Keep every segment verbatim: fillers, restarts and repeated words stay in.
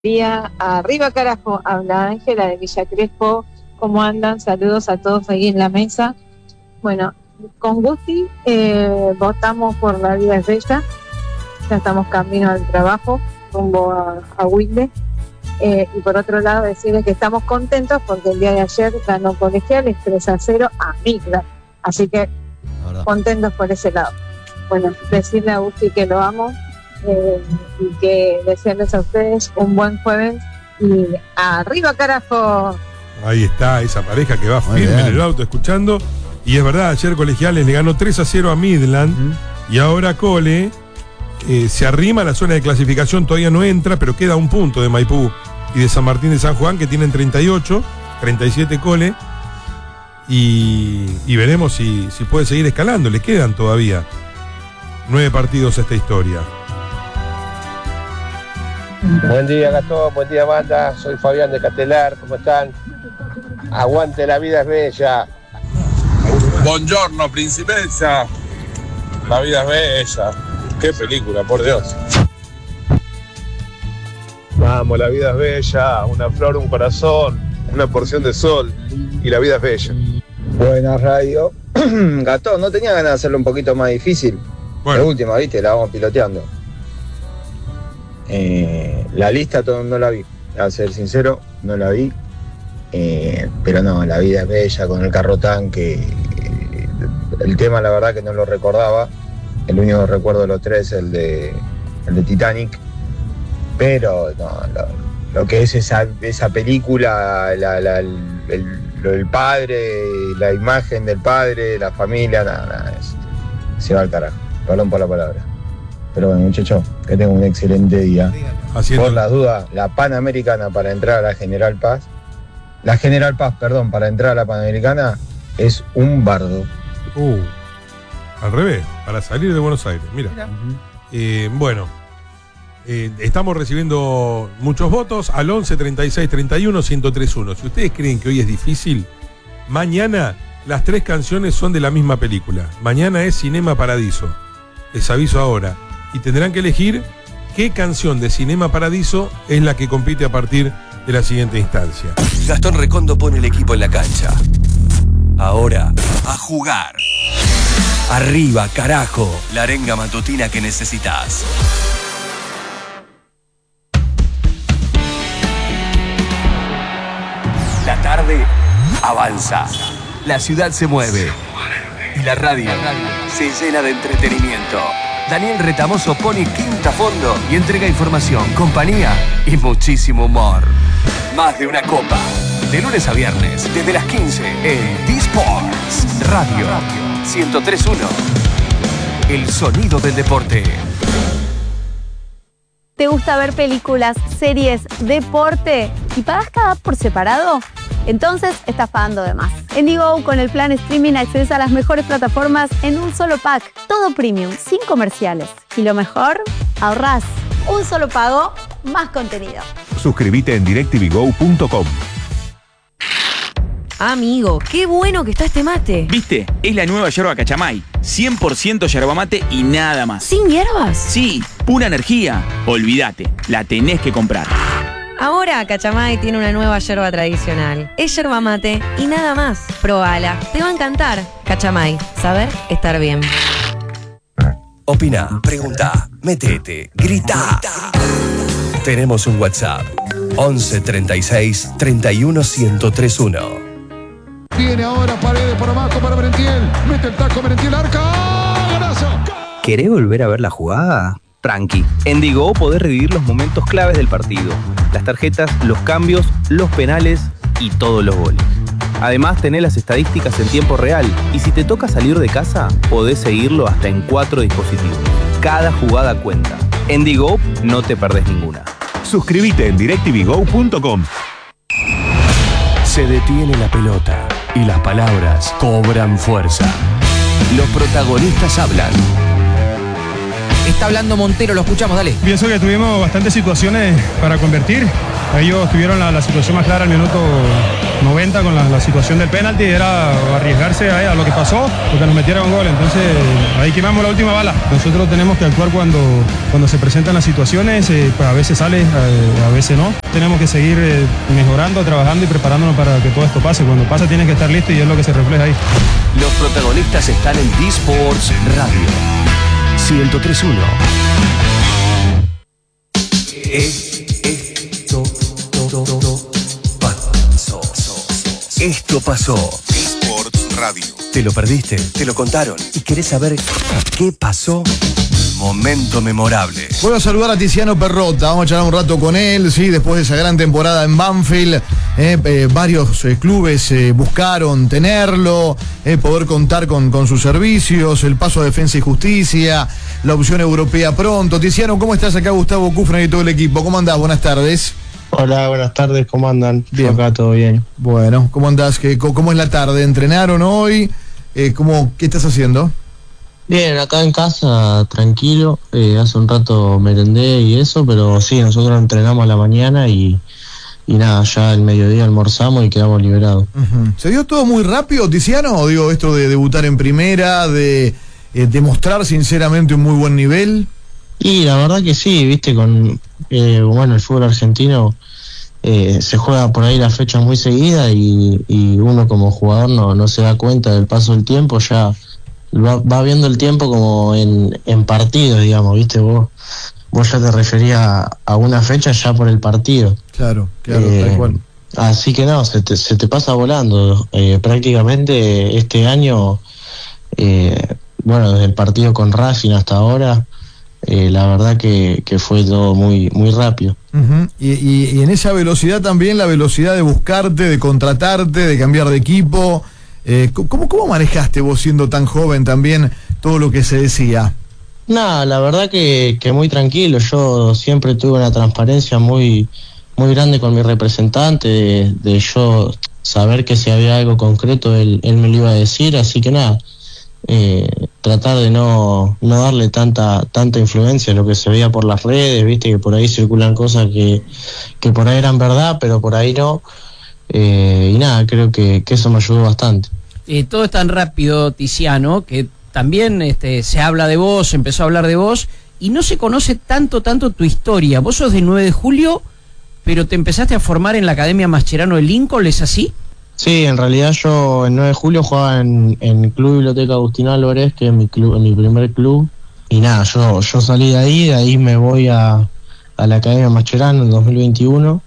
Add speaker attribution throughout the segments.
Speaker 1: Día arriba carajo, habla Ángela de Villa Crespo. ¿Cómo andan? Saludos a todos ahí en la mesa. Bueno, con Gusti eh, votamos por La Vida es Bella. Ya estamos camino al trabajo, rumbo a, a Wilde. Eh, y por otro lado decirles que estamos contentos porque el día de ayer ganó Colegiales tres a cero a Midland. Así que contentos por ese lado. Bueno, decirle a Gusti que lo amo. Eh, y que desearles a ustedes un buen jueves y arriba carajo.
Speaker 2: Ahí está esa pareja que va firme en el auto escuchando. Y es verdad, ayer Colegiales le ganó tres a cero a Midland. Uh-huh. Y ahora Cole eh, se arrima a la zona de clasificación, todavía no entra, pero queda un punto de Maipú y de San Martín de San Juan, que tienen treinta y ocho, treinta y siete Cole. Y, y veremos si, si puede seguir escalando. Le quedan todavía nueve partidos a esta historia.
Speaker 3: Buen día, Gastón, buen día, banda. Soy Fabián de Castelar, ¿cómo están? Aguante, la vida es bella.
Speaker 4: Buongiorno, principessa. La vida es bella. Qué película, por Dios.
Speaker 3: Vamos, la vida es bella. Una flor, un corazón, una porción de sol. Y la vida es bella.
Speaker 5: Buenas, radio. Gastón, ¿no tenía ganas de hacerlo un poquito más difícil?
Speaker 2: Bueno.
Speaker 5: La última, ¿viste? La vamos piloteando. Eh, la lista todo, no la vi, a ser sincero, no la vi, eh, pero no, la vida es bella con el carro tanque. Eh, el tema la verdad que no lo recordaba, el único que recuerdo de los tres es el de, el de Titanic, pero no, lo, lo que es esa, esa película, la, la, el, el, el padre, la imagen del padre, la familia, nada, nada, es, se va al carajo, perdón por la palabra. Pero bueno, muchachos, que tengan un excelente día. Haciendo... Por las dudas, la Panamericana para entrar a la General Paz, la General Paz, perdón, para entrar a la Panamericana es un bardo.
Speaker 2: Uh, al revés, para salir de Buenos Aires, mira. mira. Uh-huh. Eh, bueno, eh, estamos recibiendo muchos votos al once, treinta y seis, treinta y uno, ciento tres uno. Si ustedes creen que hoy es difícil, mañana las tres canciones son de la misma película. Mañana es Cinema Paradiso. Les aviso ahora. Y tendrán que elegir qué canción de Cinema Paradiso es la que compite a partir de la siguiente instancia.
Speaker 6: Gastón Recondo pone el equipo en la cancha. Ahora, a jugar. Arriba, carajo. La arenga matutina que necesitas. La tarde avanza. La ciudad se mueve. Y la radio, la radio se llena de entretenimiento. Daniel Retamoso pone quinta fondo y entrega información, compañía y muchísimo humor. Más de una copa. De lunes a viernes, desde las quince, en D-Sports Radio ciento tres punto uno. El sonido del deporte.
Speaker 7: ¿Te gusta ver películas, series, deporte y pagas cada por separado? Entonces estás pagando de más. En Digo, con el plan streaming accedes a las mejores plataformas en un solo pack. Todo premium, sin comerciales. Y lo mejor, ahorrás. Un solo pago, más contenido.
Speaker 8: Suscríbete en directv go punto com.
Speaker 9: Amigo, qué bueno que está este mate.
Speaker 10: ¿Viste? Es la nueva yerba Cachamay. cien por ciento yerba mate y nada más.
Speaker 9: ¿Sin hierbas?
Speaker 10: Sí, pura energía. Olvídate, la tenés que comprar.
Speaker 9: Ahora Cachamay tiene una nueva yerba tradicional. Es yerba mate y nada más. Probala, te va a encantar. Cachamay, saber estar bien.
Speaker 6: Opina, pregunta, metete, grita. Tenemos un WhatsApp. once, treinta y seis, treinta y uno, ciento tres punto uno.
Speaker 11: Viene ahora Paredes por abajo para Merentiel. Mete el taco Merentiel, arca. ¡Golazo!
Speaker 12: ¿Querés volver a ver la jugada? Tranqui. En Digo podés revivir los momentos claves del partido. Las tarjetas, los cambios, los penales y todos los goles. Además, tenés las estadísticas en tiempo real. Y si te toca salir de casa, podés seguirlo hasta en cuatro dispositivos. Cada jugada cuenta. En Digo no te perdés ninguna.
Speaker 8: Suscríbete en directv go punto com.
Speaker 6: Se detiene la pelota y las palabras cobran fuerza. Los protagonistas hablan.
Speaker 13: Está hablando Montero, lo escuchamos, dale.
Speaker 14: Pienso que tuvimos bastantes situaciones para convertir. Ellos tuvieron la, la situación más clara al minuto noventa con la, la situación del penalti, era arriesgarse a, a lo que pasó, porque nos metieron un gol. Entonces ahí quemamos la última bala. Nosotros tenemos que actuar cuando, cuando se presentan las situaciones, eh, pues a veces sale, a, a veces no. Tenemos que seguir eh, mejorando, trabajando y preparándonos para que todo esto pase. Cuando pasa tienes que estar listo y es lo que se refleja ahí.
Speaker 6: Los protagonistas están en D-Sports Radio ciento tres punto uno. Esto pasó. Esto pasó.
Speaker 15: D-Sports Radio.
Speaker 6: ¿Te lo perdiste? ¿Te lo contaron? ¿Y querés saber qué pasó? Momento memorable.
Speaker 16: Voy a saludar a Tiziano Perrotta, vamos a charlar un rato con él, sí, después de esa gran temporada en Banfield, eh, eh, varios eh, clubes eh, buscaron tenerlo, eh, poder contar con, con sus servicios, el paso a Defensa y Justicia, la opción europea pronto. Tiziano, ¿cómo estás? Acá Gustavo Kufner y todo el equipo, ¿cómo andás? Buenas tardes.
Speaker 17: Hola, buenas tardes, ¿cómo andan?
Speaker 16: Bien.
Speaker 17: Acá todo bien.
Speaker 16: Bueno, ¿cómo andás? ¿Qué, ¿Cómo es la tarde? ¿Entrenaron hoy? Eh, ¿cómo, ¿Qué estás haciendo?
Speaker 17: Bien, acá en casa, tranquilo, eh, hace un rato merendé y eso, pero sí, nosotros entrenamos a la mañana y, y nada, ya al mediodía almorzamos y quedamos liberados.
Speaker 16: Uh-huh. ¿Se dio todo muy rápido, Tiziano? ¿O digo, esto de debutar en primera, de eh, demostrar sinceramente un muy buen nivel?
Speaker 17: Y la verdad que sí, viste, con eh, bueno, el fútbol argentino eh, se juega por ahí las fechas muy seguidas y, y uno como jugador no, no se da cuenta del paso del tiempo, ya va, va viendo el tiempo como en, en partidos, digamos, viste, vos vos ya te referías a, a una fecha ya por el partido.
Speaker 16: Claro, claro,
Speaker 17: eh,
Speaker 16: tal cual.
Speaker 17: Así que no, se te, se te pasa volando. Eh, prácticamente este año, eh, bueno, desde el partido con Racing hasta ahora, eh, la verdad que, que fue todo muy, muy rápido.
Speaker 16: Uh-huh. y, y, y en esa velocidad también, la velocidad de buscarte, de contratarte, de cambiar de equipo. Eh, ¿cómo, ¿Cómo manejaste vos siendo tan joven también todo lo que se decía?
Speaker 17: Nada, la verdad que, que muy tranquilo. Yo siempre tuve una transparencia muy muy grande con mi representante, de, de yo saber que si había algo concreto él, él me lo iba a decir, así que nada, eh, tratar de no, no darle tanta tanta influencia a lo que se veía por las redes, viste que por ahí circulan cosas que, que por ahí eran verdad, pero por ahí no. Eh, y nada, creo que, que eso me ayudó bastante.
Speaker 18: Eh, todo es tan rápido, Tiziano, que también este, se habla de vos, se empezó a hablar de vos, y no se conoce tanto, tanto tu historia. Vos sos de nueve de julio, pero te empezaste a formar en la Academia Mascherano de Lincoln, ¿es así?
Speaker 17: Sí, en realidad yo en nueve de julio jugaba en, en el Club Biblioteca Agustín Álvarez, que es mi club, mi primer club, y nada, yo, yo salí de ahí, de ahí me voy a, a la Academia Mascherano en dos mil veintiuno.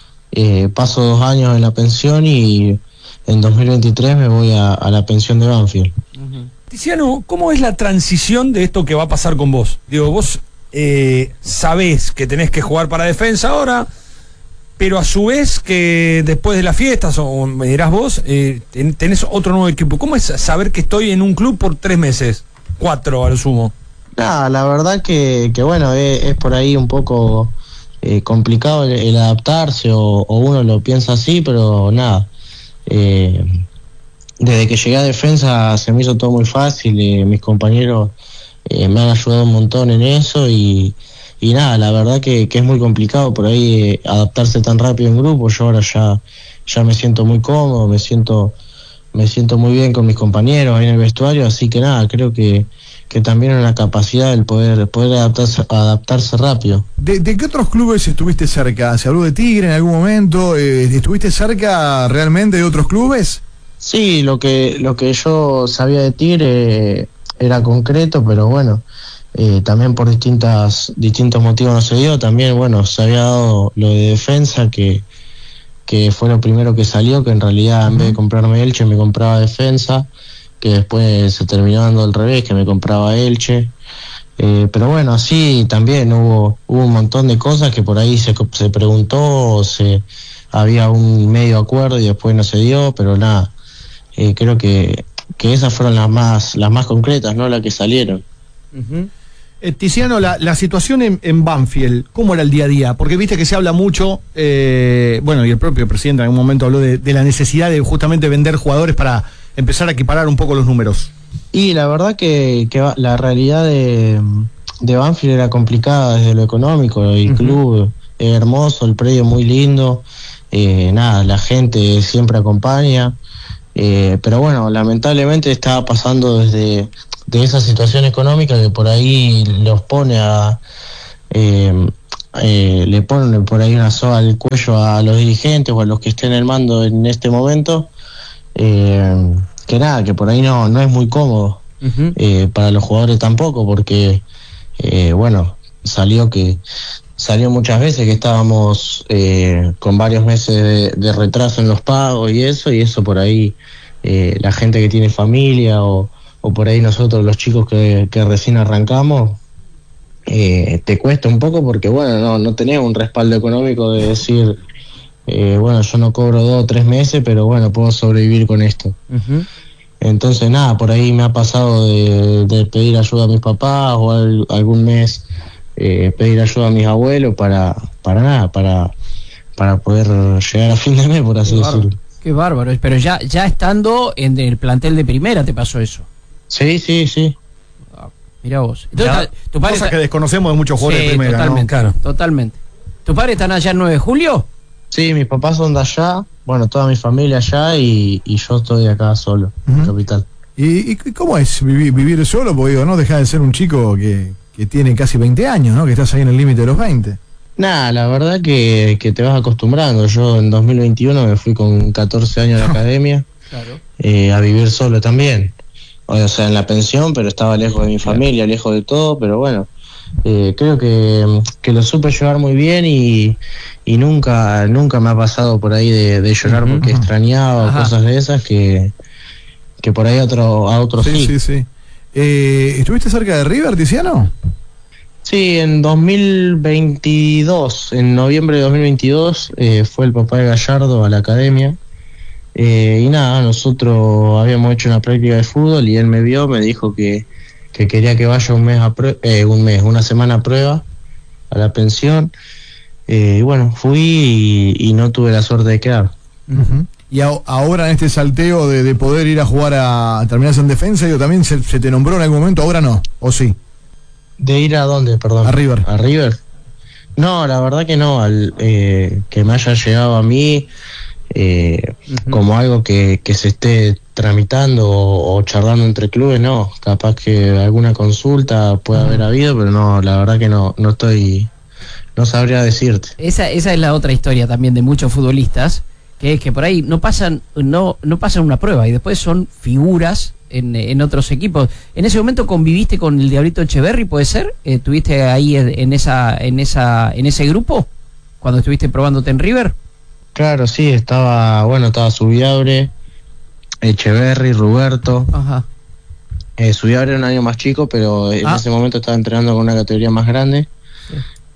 Speaker 17: Eh, paso dos años en la pensión y en dos mil veintitrés me voy a, a la pensión de Banfield.
Speaker 19: Uh-huh. Tiziano, ¿cómo es la transición de esto que va a pasar con vos? Digo, vos eh, sabés que tenés que jugar para Defensa ahora, pero a su vez que después de las fiestas, o me dirás vos, eh, tenés otro nuevo equipo. ¿Cómo es saber que estoy en un club por tres meses? Cuatro a lo sumo.
Speaker 17: Nada, la verdad que, que bueno, es, es por ahí un poco... Eh, complicado el, el adaptarse o, o uno lo piensa así, pero nada, eh, desde que llegué a Defensa se me hizo todo muy fácil, eh, mis compañeros eh, me han ayudado un montón en eso y, y nada, la verdad que, que es muy complicado por ahí eh, adaptarse tan rápido en grupo. Yo ahora ya, ya me siento muy cómodo, me siento me siento muy bien con mis compañeros ahí en el vestuario, así que nada, creo que que también es una capacidad del poder poder adaptarse adaptarse rápido.
Speaker 16: ¿De, de qué otros clubes estuviste cerca? ¿Se habló de Tigre en algún momento? Eh, ¿Estuviste cerca realmente de otros clubes?
Speaker 17: Sí, lo que lo que yo sabía de Tigre eh, era concreto, pero bueno, eh, también por distintas distintos motivos no se dio. También, bueno, se había dado lo de Defensa, que que fue lo primero que salió, que en realidad en vez de comprarme Elche me compraba Defensa, que después se terminó dando al revés, que me compraba Elche. Eh, pero bueno, así también hubo hubo un montón de cosas que por ahí se, se preguntó, se había un medio acuerdo y después no se dio, pero nada, eh, creo que, que esas fueron las más las más concretas, no las que salieron.
Speaker 20: Uh-huh. Eh, Tiziano, la, la situación en, en Banfield, ¿cómo era el día a día? Porque viste que se habla mucho, eh, bueno, y el propio presidente en algún momento habló de, de la necesidad de justamente vender jugadores para empezar a equiparar un poco los números.
Speaker 17: Y la verdad que, que la realidad de, de Banfield era complicada desde lo económico. El uh-huh. club es hermoso, el predio muy lindo, eh, nada, la gente siempre acompaña, eh, pero bueno, lamentablemente estaba pasando desde de esa situación económica que por ahí los pone a eh, eh, le ponen por ahí una soga al cuello a los dirigentes o a los que estén en el mando en este momento, eh, que nada, que por ahí no, no es muy cómodo. Uh-huh. eh, para los jugadores tampoco, porque eh, bueno, salió que salió muchas veces que estábamos eh, con varios meses de, de retraso en los pagos y eso, y eso por ahí eh, la gente que tiene familia o, o por ahí nosotros los chicos que, que recién arrancamos, eh, te cuesta un poco porque bueno, no, no tenés un respaldo económico de decir eh, bueno, yo no cobro dos o tres meses, pero bueno, puedo sobrevivir con esto. Uh-huh. Entonces nada, por ahí me ha pasado de, de pedir ayuda a mis papás o al, algún mes eh, pedir ayuda a mis abuelos para, para nada, para, para poder llegar a fin de mes, por así
Speaker 18: Qué
Speaker 17: decirlo.
Speaker 18: Bárbaro. Qué bárbaro, pero ya, ya estando en el plantel de primera te pasó eso.
Speaker 17: Sí, sí, sí.
Speaker 18: Mira vos. Entonces,
Speaker 20: Ya,
Speaker 18: tu padre
Speaker 20: cosa
Speaker 18: está...
Speaker 20: que desconocemos de muchos jugadores
Speaker 18: sí,
Speaker 20: de primera,
Speaker 18: totalmente,
Speaker 20: ¿no? Claro.
Speaker 18: Totalmente. ¿Tus padres están allá en nueve de julio?
Speaker 17: Sí, mis papás son de allá, bueno, toda mi familia allá y, y yo estoy acá solo, uh-huh. en Capital.
Speaker 16: ¿Y, ¿Y cómo es vivir, vivir solo? Porque digo, no deja de ser un chico que, que tiene casi veinte años, ¿no? Que estás ahí en el límite de los veinte.
Speaker 17: Nada, la verdad que, que te vas acostumbrando. Yo en dos mil veintiuno me fui con catorce años de la academia, claro. eh, a vivir solo también. O sea, en la pensión, pero estaba lejos de mi familia, lejos de todo, pero bueno, eh, creo que, que lo supe llevar muy bien y, y nunca nunca me ha pasado por ahí de, de llorar uh-huh. porque extrañaba o cosas de esas que, que por ahí a otro, a otros sí.
Speaker 16: Sí, sí, sí. Eh, ¿Estuviste cerca de River, Tiziano?
Speaker 17: Sí, en dos mil veintidós, en noviembre de dos mil veintidós, eh, fue el papá de Gallardo a la academia. Eh, y nada, nosotros habíamos hecho una práctica de fútbol y él me vio, me dijo que, que quería que vaya un mes, a prue- eh, un mes, una semana a prueba a la pensión. Eh, y bueno, fui y, y no tuve la suerte de quedar.
Speaker 16: Uh-huh. Y a- ahora en este salteo de, de poder ir a jugar a, a terminarse en defensa, digo, también se, se te nombró en algún momento, ahora no, ¿o sí?
Speaker 17: ¿De ir a dónde, perdón?
Speaker 16: A River.
Speaker 17: ¿A River? No, la verdad que no, al, eh, que me haya llegado a mí eh, uh-huh. como algo que, que se esté tramitando o, o charlando entre clubes, no, capaz que alguna consulta puede uh-huh. haber habido, pero no, la verdad que no, no estoy, no sabría decirte.
Speaker 18: Esa, esa es la otra historia también de muchos futbolistas, que es que por ahí no pasan, no, no pasan una prueba y después son figuras en, en otros equipos. En ese momento conviviste con el Diablito Echeverri, ¿puede ser? Eh, ¿Tuviste ahí en esa, en esa, en ese grupo cuando estuviste probándote en River?
Speaker 17: Claro, sí, estaba, bueno, estaba Subiabre, Echeverri, Roberto. Ajá. Eh, Subiabre era un año más chico, pero en ah. ese momento estaba entrenando con una categoría más grande. Sí.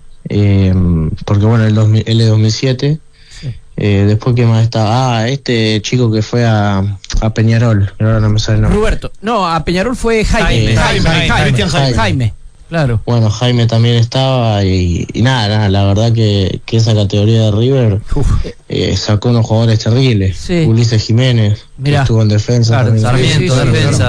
Speaker 17: Eh, porque bueno, el dos mil, él es dos mil siete. Sí. Eh, después que más estaba, ah, este chico que fue a, a Peñarol, que ahora no me sale el nombre.
Speaker 18: Roberto, no, a Peñarol fue Jaime.
Speaker 17: Eh,
Speaker 18: Jaime, Jaime, Jaime, Jaime, Jaime, Jaime. Claro.
Speaker 17: Bueno, Jaime también estaba y, y nada, nada, la verdad que, que esa categoría de River eh, sacó unos jugadores terribles. Sí. Ulises Jiménez, Mirá. que estuvo en defensa.
Speaker 18: Claro,
Speaker 17: también.
Speaker 18: Sarmiento,
Speaker 17: Sí, sí,
Speaker 18: defensa.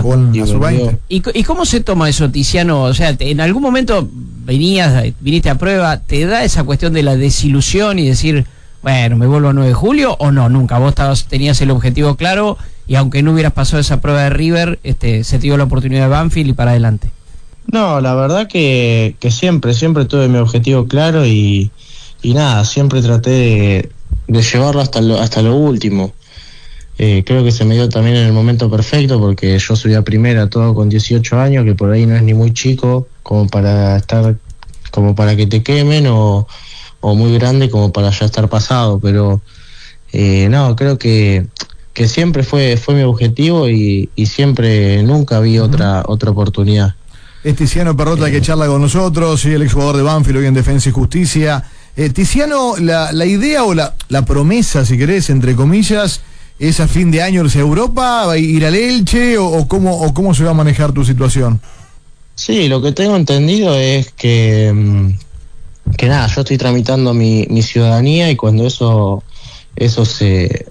Speaker 17: Y,
Speaker 18: ¿Y, ¿Y cómo se toma eso, Tiziano? O sea, te, en algún momento venías, viniste a prueba, ¿te da esa cuestión de la desilusión y decir, bueno, me vuelvo a nueve de julio o no? Nunca, vos estabas, tenías el objetivo claro y aunque no hubieras pasado esa prueba de River, este, se te dio la oportunidad de Banfield y para adelante.
Speaker 17: No, la verdad que, que siempre, siempre tuve mi objetivo claro y, y nada, siempre traté de, de llevarlo hasta lo, hasta lo último. Eh, creo que se me dio también en el momento perfecto porque yo subí a primera todo con dieciocho años, que por ahí no es ni muy chico como para estar, como para que te quemen o, o muy grande como para ya estar pasado, pero eh, no, creo que, que siempre fue, fue mi objetivo y, y siempre, nunca vi uh-huh. otra, otra oportunidad.
Speaker 16: Es Tiziano Perrotta eh. que charla con nosotros, y el exjugador de Banfield hoy en Defensa y Justicia. Eh, Tiziano, la, la idea o la, la promesa, si querés, entre comillas, es a fin de año irse a Europa, ¿va a ir al Elche o, o, cómo, o cómo se va a manejar tu situación?
Speaker 17: Sí, lo que tengo entendido es que, que nada, yo estoy tramitando mi, mi ciudadanía y cuando eso, eso se,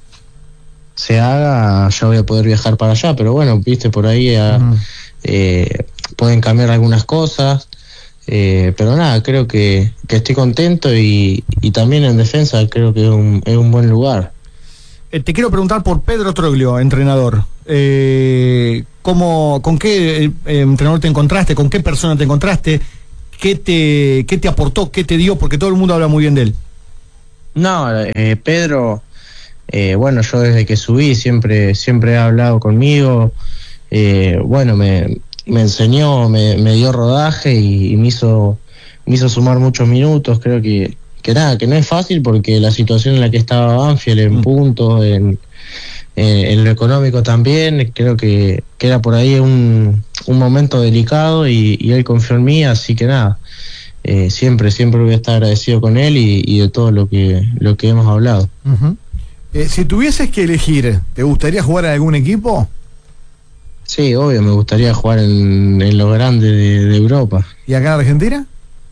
Speaker 17: se haga, ya voy a poder viajar para allá, pero bueno, viste, por ahí a, uh-huh. eh, pueden cambiar algunas cosas, Eh, pero nada, creo que, que estoy contento y, y también en defensa creo que es un, es un buen lugar.
Speaker 20: Eh, te quiero preguntar por Pedro Troglio, entrenador. Eh, ¿cómo, ¿Con qué eh, entrenador te encontraste? ¿Con qué persona te encontraste? ¿Qué te, qué te aportó? ¿Qué te dio? Porque todo el mundo habla muy bien de él.
Speaker 17: No, eh, Pedro, eh, bueno, yo desde que subí siempre, siempre ha hablado conmigo. Eh, bueno, me, me enseñó, me, me dio rodaje y, y me hizo, me hizo sumar muchos minutos. Creo que que nada, que no es fácil porque la situación en la que estaba Banfield en puntos, en, en, en lo económico también, creo que, que era por ahí un, un momento delicado y, y él confió en mí, así que nada, eh, siempre, siempre voy a estar agradecido con él y, y de todo lo que, lo que hemos hablado.
Speaker 20: Uh-huh. eh, si tuvieses que elegir, ¿te gustaría jugar en algún equipo?
Speaker 17: Sí, obvio, me gustaría jugar en, en lo grande de, de Europa.
Speaker 20: ¿Y acá en Argentina?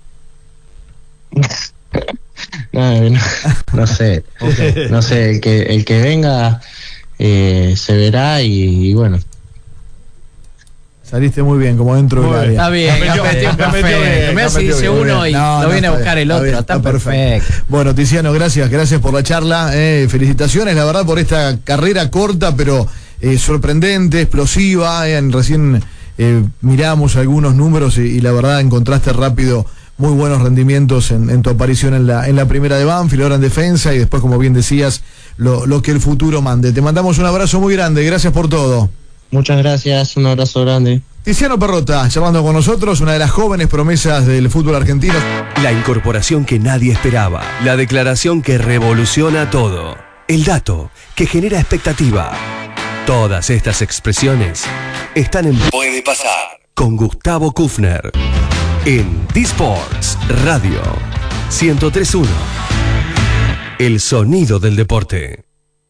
Speaker 17: No, no, no sé, okay. no sé, el que el que venga eh, se verá y, y bueno.
Speaker 16: Saliste muy bien, como dentro del área.
Speaker 18: Está bien, perfecto. Me hace dice uno y no, lo viene no, a buscar el otro. Está, está, está perfecto.
Speaker 16: perfecto. Bueno, Tiziano, gracias, gracias por la charla. Eh, felicitaciones, la verdad, por esta carrera corta, pero eh, sorprendente, explosiva. Eh, recién eh, miramos algunos números y, y la verdad encontraste rápido muy buenos rendimientos en, en tu aparición en la, en la primera de Banfield, ahora en defensa y después, como bien decías, lo, lo que el futuro mande. Te mandamos un abrazo muy grande, gracias por todo.
Speaker 17: Muchas gracias, un abrazo grande.
Speaker 16: Tiziano Perrotta, charlando con nosotros, una de las jóvenes promesas del fútbol argentino.
Speaker 6: La incorporación que nadie esperaba, la declaración que revoluciona todo, el dato que genera expectativa. Todas estas expresiones están en Puede Pasar con Gustavo Kufner. En D-Sports Radio ciento tres punto uno. El sonido del deporte.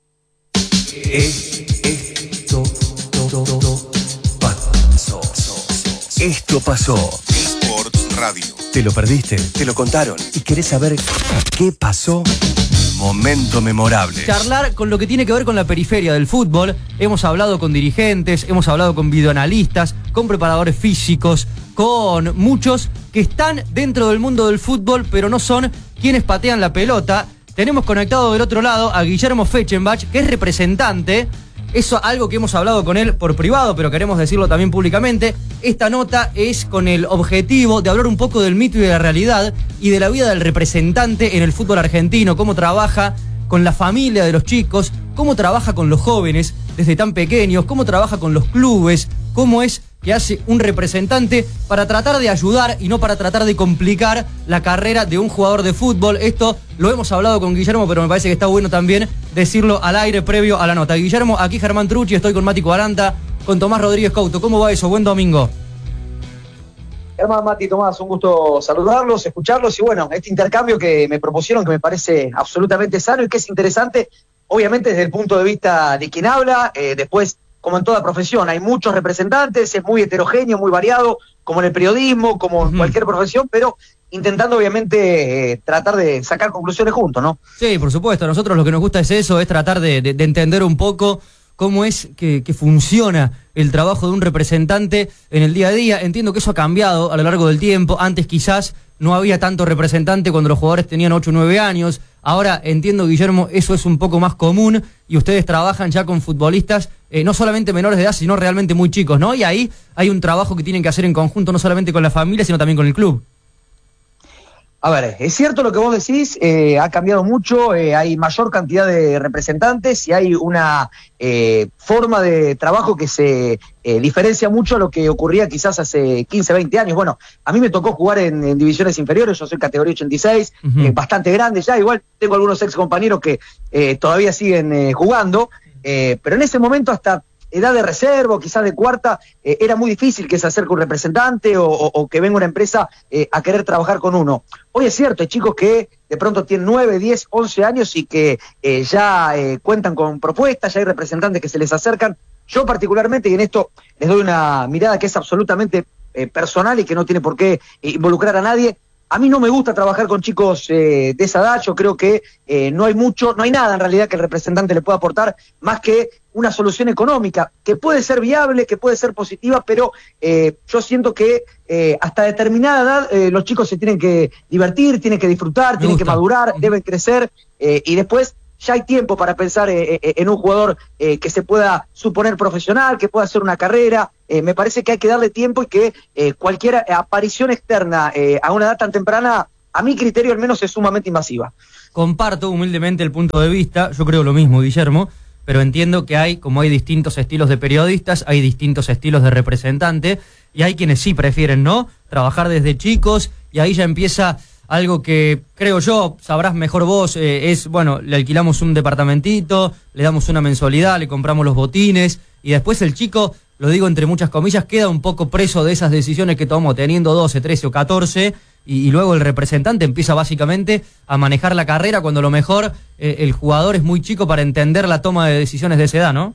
Speaker 6: Esto, pasó. Esto pasó.
Speaker 15: D-Sports Radio.
Speaker 6: ¿Te lo perdiste? ¿Te lo contaron? ¿Y querés saber qué pasó? Momento memorable.
Speaker 13: Charlar con lo que tiene que ver con la periferia del fútbol. Hemos hablado con dirigentes, hemos hablado con videoanalistas, con preparadores físicos, con muchos que están dentro del mundo del fútbol, pero no son quienes patean la pelota. Tenemos conectado del otro lado a Guillermo Fechenbach, que es representante. Eso algo que hemos hablado con él por privado, pero queremos decirlo también públicamente. Esta nota es con el objetivo de hablar un poco del mito y de la realidad y de la vida del representante en el fútbol argentino, cómo trabaja con la familia de los chicos, cómo trabaja con los jóvenes desde tan pequeños, cómo trabaja con los clubes, cómo es que hace un representante para tratar de ayudar y no para tratar de complicar la carrera de un jugador de fútbol. Esto lo hemos hablado con Guillermo, pero me parece que está bueno también decirlo al aire previo a la nota. Guillermo, aquí Germán Trucci, estoy con Mati Cuaranta, con Tomás Rodríguez Couto. ¿Cómo va eso? Buen domingo.
Speaker 21: Germán, Mati, Tomás, un gusto saludarlos, escucharlos y bueno, este intercambio que me propusieron que me parece absolutamente sano y que es interesante, obviamente desde el punto de vista de quien habla, eh, después como en toda profesión, hay muchos representantes, es muy heterogéneo, muy variado, como en el periodismo, como en uh-huh. cualquier profesión, pero intentando obviamente eh, tratar de sacar conclusiones juntos, ¿no?
Speaker 13: Sí, por supuesto, a nosotros lo que nos gusta es eso, es tratar de, de, de entender un poco cómo es que, que funciona el trabajo de un representante en el día a día. Entiendo que eso ha cambiado a lo largo del tiempo, antes quizás no había tanto representante cuando los jugadores tenían ocho o nueve años, ahora entiendo, Guillermo, eso es un poco más común y ustedes trabajan ya con futbolistas eh, no solamente menores de edad, sino realmente muy chicos, ¿no? Y ahí hay un trabajo que tienen que hacer en conjunto, no solamente con la familia, sino también con el club.
Speaker 21: A ver, es cierto lo que vos decís, eh, ha cambiado mucho, eh, hay mayor cantidad de representantes y hay una eh, forma de trabajo que se eh, diferencia mucho a lo que ocurría quizás hace quince, veinte años. Bueno, a mí me tocó jugar en, en divisiones inferiores, yo soy categoría ochenta y seis, uh-huh. eh, bastante grande ya, igual tengo algunos ex compañeros que eh, todavía siguen eh, jugando, eh, pero en ese momento hasta edad de reserva, quizás de cuarta, eh, era muy difícil que se acerque un representante o, o, o que venga una empresa eh, a querer trabajar con uno. Hoy es cierto, hay chicos que de pronto tienen nueve, diez, once años y que eh, ya eh, cuentan con propuestas, ya hay representantes que se les acercan. Yo particularmente, y en esto les doy una mirada que es absolutamente eh, personal y que no tiene por qué eh, involucrar a nadie, A mí no me gusta trabajar con chicos eh, de esa edad, yo creo que eh, no hay mucho, no hay nada en realidad que el representante le pueda aportar más que una solución económica, que puede ser viable, que puede ser positiva, pero eh, yo siento que eh, hasta determinada edad eh, los chicos se tienen que divertir, tienen que disfrutar, me tienen gusta. que madurar, deben crecer, eh, y después ya hay tiempo para pensar eh, eh, en un jugador eh, que se pueda suponer profesional, que pueda hacer una carrera. Eh, me parece que hay que darle tiempo y que eh, cualquier aparición externa eh, a una edad tan temprana, a mi criterio al menos, es sumamente invasiva.
Speaker 13: Comparto humildemente el punto de vista, yo creo lo mismo, Guillermo, pero entiendo que hay, como hay distintos estilos de periodistas, hay distintos estilos de representante, y hay quienes sí prefieren, ¿no?, trabajar desde chicos, y ahí ya empieza algo que, creo yo, sabrás mejor vos, eh, es, bueno, le alquilamos un departamentito, le damos una mensualidad, le compramos los botines, y después el chico, lo digo entre muchas comillas, queda un poco preso de esas decisiones que tomó teniendo doce, trece o catorce, y, y luego el representante empieza básicamente a manejar la carrera cuando a lo mejor eh, el jugador es muy chico para entender la toma de decisiones de esa edad, ¿no?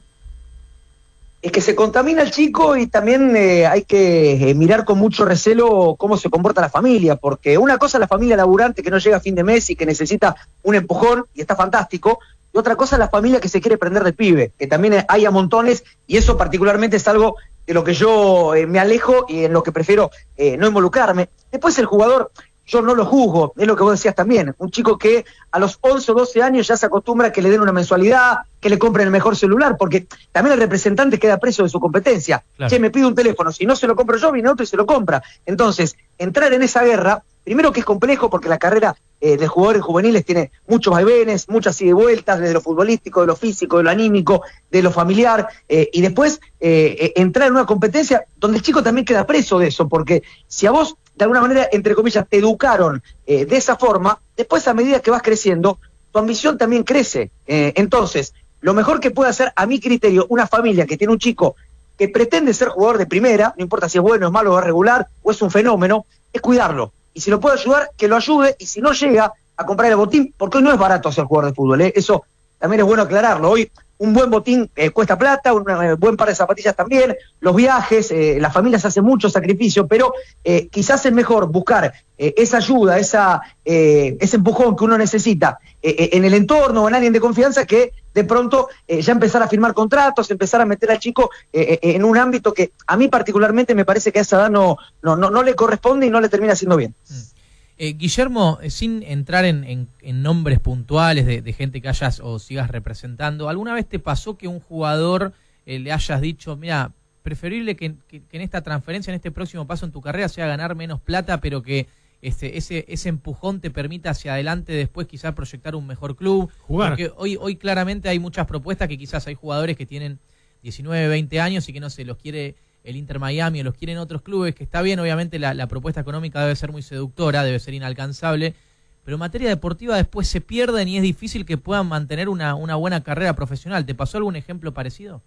Speaker 21: Es que se contamina el chico y también eh, hay que eh, mirar con mucho recelo cómo se comporta la familia, porque una cosa es la familia laburante que no llega a fin de mes y que necesita un empujón, y está fantástico, y otra cosa es la familia que se quiere prender del pibe, que también hay a montones, y eso particularmente es algo de lo que yo eh, me alejo y en lo que prefiero eh, no involucrarme. Después el jugador, yo no lo juzgo, es lo que vos decías también, un chico que a los once o doce años ya se acostumbra a que le den una mensualidad, que le compren el mejor celular, porque también el representante queda preso de su competencia. Claro. Che, me pide un teléfono, si no se lo compro yo, viene otro y se lo compra. Entonces, entrar en esa guerra, primero que es complejo porque la carrera eh, de jugadores juveniles tiene muchos vaivenes, muchas ida y vueltas, desde lo futbolístico, de lo físico, de lo anímico, de lo familiar, eh, y después eh, eh, entrar en una competencia donde el chico también queda preso de eso, porque si a vos de alguna manera, entre comillas, te educaron eh, de esa forma, después a medida que vas creciendo, tu ambición también crece. Eh, entonces, lo mejor que puede hacer, a mi criterio, una familia que tiene un chico que pretende ser jugador de primera, no importa si es bueno, es malo, o es regular, o es un fenómeno, es cuidarlo. Y si lo puede ayudar, que lo ayude, y si no llega a comprar el botín, porque hoy no es barato ser jugador de fútbol, ¿eh? Eso también es bueno aclararlo. Hoy un buen botín eh, cuesta plata, un eh, buen par de zapatillas también, los viajes, eh, las familias hacen mucho sacrificio, pero eh, quizás es mejor buscar eh, esa ayuda, esa, eh, ese empujón que uno necesita eh, en el entorno o en alguien de confianza, que de pronto eh, ya empezar a firmar contratos, empezar a meter al chico eh, eh, en un ámbito que a mí particularmente me parece que a esa edad no, no, no, no le corresponde y no le termina haciendo bien.
Speaker 1: Mm. Eh, Guillermo, eh, sin entrar en, en, en nombres puntuales de, de gente que hayas o sigas representando, ¿alguna vez te pasó que un jugador eh, le hayas dicho, mira, preferible que, que, que en esta transferencia, en este próximo paso en tu carrera, sea ganar menos plata, pero que este, ese, ese empujón te permita hacia adelante después quizás proyectar un mejor club?
Speaker 19: Jugar.
Speaker 1: Porque hoy, hoy claramente hay muchas propuestas que quizás hay jugadores que tienen diecinueve, veinte años y que no se los quiere el Inter Miami o los quieren otros clubes, que está bien, obviamente la, la propuesta económica debe ser muy seductora, debe ser inalcanzable, pero en materia deportiva después se pierden y es difícil que puedan mantener una, una buena carrera profesional. ¿Te pasó algún ejemplo parecido?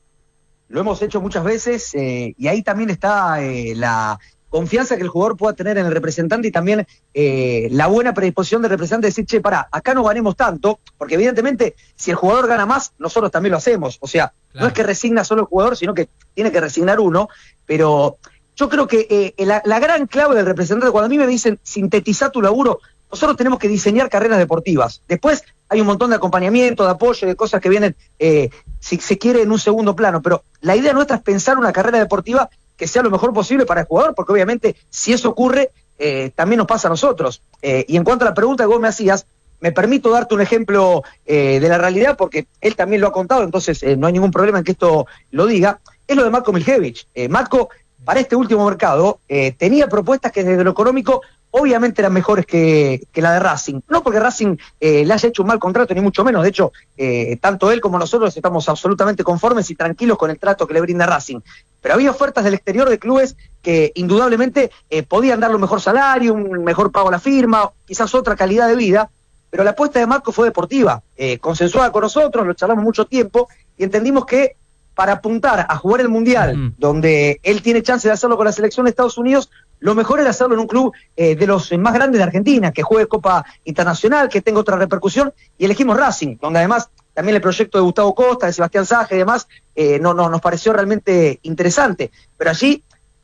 Speaker 21: Lo hemos hecho muchas veces eh, y ahí también está eh, la confianza que el jugador pueda tener en el representante y también eh, la buena predisposición del representante de decir, che, pará, acá no ganemos tanto, porque evidentemente si el jugador gana más, nosotros también lo hacemos. O sea, claro, no es que resigna solo el jugador, sino que tiene que resignar uno, pero yo creo que eh, la, la gran clave del representante, cuando a mí me dicen sintetizar tu laburo, nosotros tenemos que diseñar carreras deportivas. Después hay un montón de acompañamiento, de apoyo, de cosas que vienen, eh, si se quiere, en un segundo plano, pero la idea nuestra es pensar una carrera deportiva que sea lo mejor posible para el jugador, porque obviamente si eso ocurre, eh, también nos pasa a nosotros. Eh, y en cuanto a la pregunta que vos me hacías, me permito darte un ejemplo eh, de la realidad, porque él también lo ha contado, entonces eh, no hay ningún problema en que esto lo diga. Es lo de Matko Miljevic. Eh, Matko, para este último mercado, eh, tenía propuestas que desde lo económico obviamente eran mejores que, que la de Racing. No porque Racing eh, le haya hecho un mal contrato, ni mucho menos. De hecho, eh, tanto él como nosotros estamos absolutamente conformes y tranquilos con el trato que le brinda Racing. Pero había ofertas del exterior de clubes que indudablemente eh, podían darle un mejor salario, un mejor pago a la firma, quizás otra calidad de vida, pero la apuesta de Matko fue deportiva, eh, consensuada con nosotros, lo charlamos mucho tiempo y entendimos que para apuntar a jugar el Mundial, uh-huh, donde él tiene chance de hacerlo con la selección de Estados Unidos, lo mejor era hacerlo en un club eh, de los más grandes de Argentina, que juegue Copa Internacional, que tenga otra repercusión, y elegimos Racing, donde además también el proyecto de Gustavo Costa, de Sebastián Saje y demás, eh, no, no, nos pareció realmente interesante. Pero allí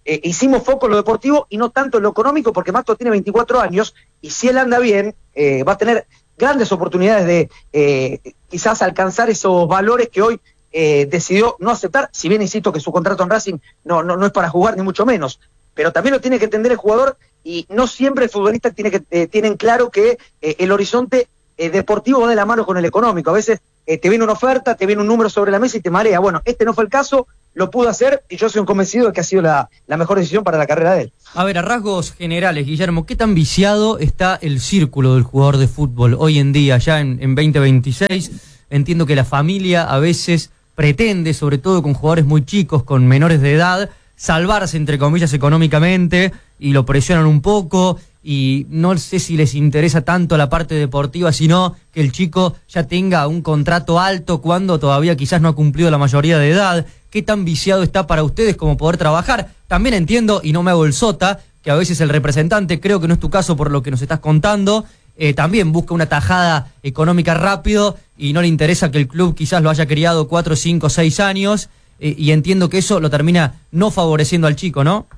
Speaker 21: eh, hicimos foco en lo deportivo y no tanto en lo económico, porque Mato tiene veinticuatro años y si él anda bien, eh, va a tener grandes oportunidades de eh, quizás alcanzar esos valores que hoy eh, decidió no aceptar, si bien insisto que su contrato en Racing no, no, no es para jugar ni mucho menos, pero también lo tiene que entender el jugador y no siempre el futbolista tiene que eh, tienen claro que eh, el horizonte eh, deportivo va de la mano con el económico. A veces eh, te viene una oferta, te viene un número sobre la mesa y te marea. Bueno, este no fue el caso, lo pudo hacer y yo soy un convencido de que ha sido la, la mejor decisión para la carrera de él.
Speaker 13: A ver, a rasgos generales, Guillermo, ¿qué tan viciado está el círculo del jugador de fútbol hoy en día, ya en, en veinte veintiséis? Entiendo que la familia a veces pretende, sobre todo con jugadores muy chicos, con menores de edad, salvarse, entre comillas, económicamente, y lo presionan un poco, y no sé si les interesa tanto la parte deportiva, sino que el chico ya tenga un contrato alto cuando todavía quizás no ha cumplido la mayoría de edad. ¿Qué tan viciado está para ustedes como poder trabajar? También entiendo, y no me hago el sota, que a veces el representante, creo que no es tu caso por lo que nos estás contando, eh, también busca una tajada económica rápido y no le interesa que el club quizás lo haya criado cuatro, cinco, seis años, eh, y entiendo que eso lo termina no favoreciendo al chico, ¿no?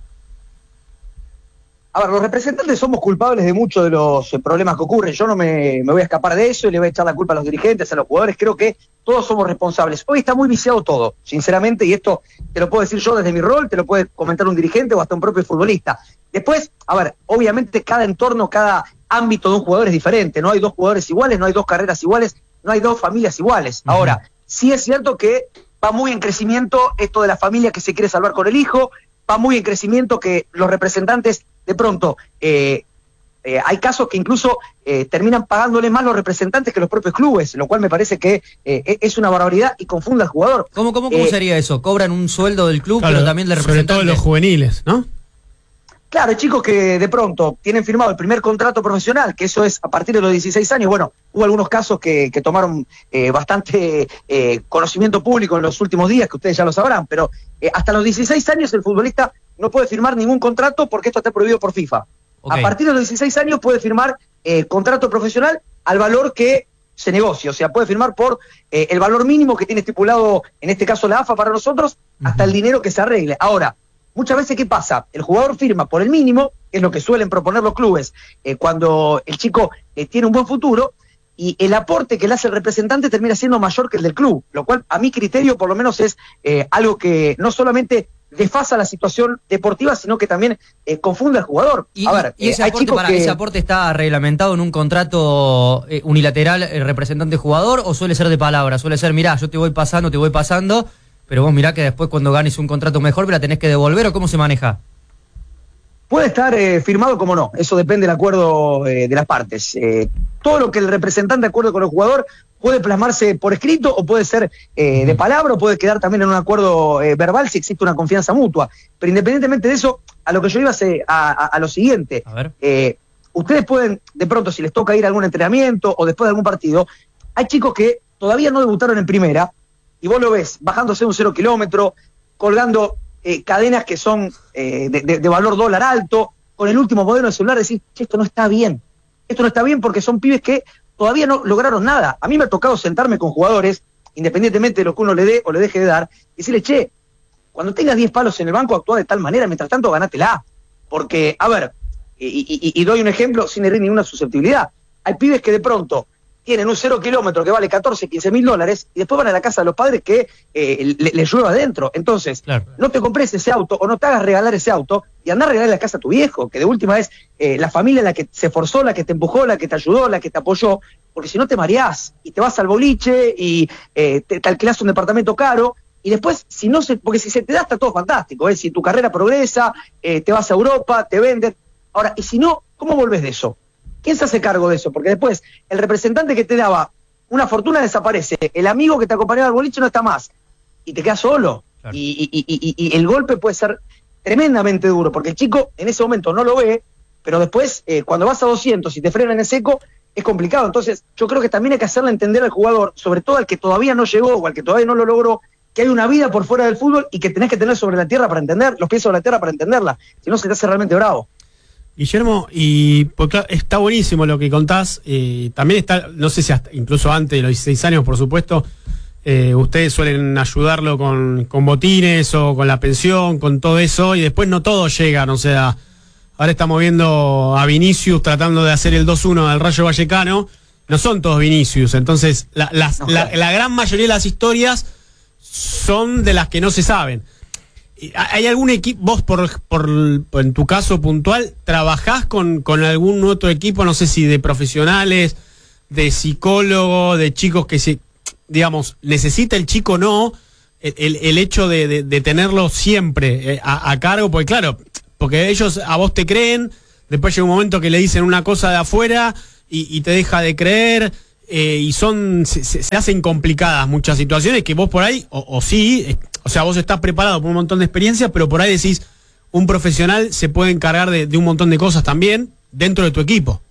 Speaker 21: A ver, los representantes somos culpables de muchos de los eh, problemas que ocurren. Yo no me, me voy a escapar de eso y le voy a echar la culpa a los dirigentes, a los jugadores. Creo que todos somos responsables. Hoy está muy viciado todo, sinceramente, y esto te lo puedo decir yo desde mi rol, te lo puede comentar un dirigente o hasta un propio futbolista. Después, a ver, obviamente cada entorno, cada ámbito de un jugador es diferente. No hay dos jugadores iguales, no hay dos carreras iguales, no hay dos familias iguales. Uh-huh. Ahora, sí es cierto que va muy en crecimiento esto de la familia que se quiere salvar con el hijo, va muy en crecimiento que los representantes de pronto, eh, eh, hay casos que incluso eh, terminan pagándole más los representantes que los propios clubes, lo cual me parece que eh, es una barbaridad y confunde al jugador.
Speaker 13: ¿Cómo, cómo, cómo
Speaker 21: eh,
Speaker 13: sería eso? ¿Cobran un sueldo del club, claro, pero también le representan?
Speaker 4: Sobre todo los juveniles, ¿no?
Speaker 21: Claro, hay chicos que de pronto tienen firmado el primer contrato profesional, que eso es a partir de los dieciséis años. Bueno, hubo algunos casos que, que tomaron eh, bastante eh, conocimiento público en los últimos días, que ustedes ya lo sabrán, pero eh, hasta los dieciséis años el futbolista no puede firmar ningún contrato porque esto está prohibido por FIFA. Okay. A partir de los dieciséis años puede firmar eh, contrato profesional al valor que se negocie, o sea, puede firmar por eh, el valor mínimo que tiene estipulado, en este caso la A F A para nosotros, hasta uh-huh. el dinero que se arregle. Ahora, muchas veces, ¿qué pasa? El jugador firma por el mínimo, que es lo que suelen proponer los clubes, eh, cuando el chico eh, tiene un buen futuro, y el aporte que le hace el representante termina siendo mayor que el del club, lo cual a mi criterio por lo menos es eh, algo que no solamente desfasa la situación deportiva, sino que también eh, confunde al jugador.
Speaker 13: Y,
Speaker 21: a ver,
Speaker 13: y ese,
Speaker 21: eh, hay
Speaker 13: aporte,
Speaker 21: chicos
Speaker 13: para,
Speaker 21: que...
Speaker 13: ¿ese aporte está reglamentado en un contrato eh, unilateral eh, representante-jugador o suele ser de palabra? Suele ser, mirá, yo te voy pasando, te voy pasando, pero vos mirá que después cuando ganes un contrato mejor me la tenés que devolver, ¿o cómo se maneja?
Speaker 21: Puede estar eh, firmado como no, eso depende del acuerdo eh, de las partes. Eh, todo lo que el representante acuerde con el jugador puede plasmarse por escrito o puede ser eh, de palabra o puede quedar también en un acuerdo eh, verbal si existe una confianza mutua. Pero independientemente de eso, a lo que yo iba a, a, a lo siguiente,
Speaker 13: a ver.
Speaker 21: Eh, ustedes pueden, de pronto, si les toca ir a algún entrenamiento o después de algún partido, hay chicos que todavía no debutaron en primera y vos lo ves bajándose un cero kilómetro, colgando eh, cadenas que son eh, de, de, de valor dólar alto, con el último modelo de celular, decís, che, esto no está bien. Esto no está bien porque son pibes que todavía no lograron nada. A mí me ha tocado sentarme con jugadores, independientemente de lo que uno le dé o le deje de dar, y decirle, che, cuando tengas diez palos en el banco, actúa de tal manera, mientras tanto, ganátela. Porque, a ver, y, y, y doy un ejemplo sin herir ninguna susceptibilidad. Hay pibes que de pronto tienen un cero kilómetro que vale catorce, quince mil dólares y después van a la casa de los padres que eh, les le llueva adentro. Entonces, claro, no te compres ese auto o no te hagas regalar ese auto y andá a regalar la casa a tu viejo, que de última es eh, la familia la que se esforzó, la que te empujó, la que te ayudó, la que te apoyó, porque si no te mareás y te vas al boliche y eh, te, te alquilás un departamento caro y después, si no se, porque si se te da está todo fantástico, ¿eh? Si tu carrera progresa, eh, te vas a Europa, te venden. Ahora, y si no, ¿cómo volvés de eso? ¿Quién se hace cargo de eso? Porque después el representante que te daba una fortuna desaparece, el amigo que te acompañaba al boliche no está más y te quedas solo. Claro. Y, y, y, y el golpe puede ser tremendamente duro, porque el chico en ese momento no lo ve, pero después eh, cuando vas a doscientos y te frenan en seco es complicado. Entonces yo creo que también hay que hacerle entender al jugador, sobre todo al que todavía no llegó o al que todavía no lo logró, que hay una vida por fuera del fútbol y que tenés que tener sobre la tierra para entender, los pies sobre la tierra para entenderla, si no se te hace realmente bravo.
Speaker 4: Guillermo, y pues, claro, está buenísimo lo que contás, eh, también está, no sé si hasta, incluso antes de los dieciséis años, por supuesto, eh, ustedes suelen ayudarlo con, con botines o con la pensión, con todo eso, y después no todos llegan, o sea, ahora estamos viendo a Vinicius tratando de hacer el dos uno del Rayo Vallecano, no son todos Vinicius, entonces la, las,
Speaker 21: No,
Speaker 4: la,
Speaker 21: claro.
Speaker 4: la gran mayoría de las historias son de las que no se saben. ¿Hay algún equipo, vos por, por, por en tu caso puntual, trabajás con, con algún otro equipo, no sé si de profesionales, de psicólogos, de chicos que se, digamos, necesita el chico o no, el, el hecho de, de, de tenerlo siempre eh, a, a cargo, porque claro, porque ellos a vos te creen, después llega un momento que le dicen una cosa de afuera y, y te deja de creer, eh, y son, se, se, se hacen complicadas muchas situaciones que vos por ahí, o, o sí, eh, o sea, vos estás preparado por un montón de experiencias, pero por ahí decís, un profesional se puede encargar de, de un montón de cosas también dentro de tu equipo.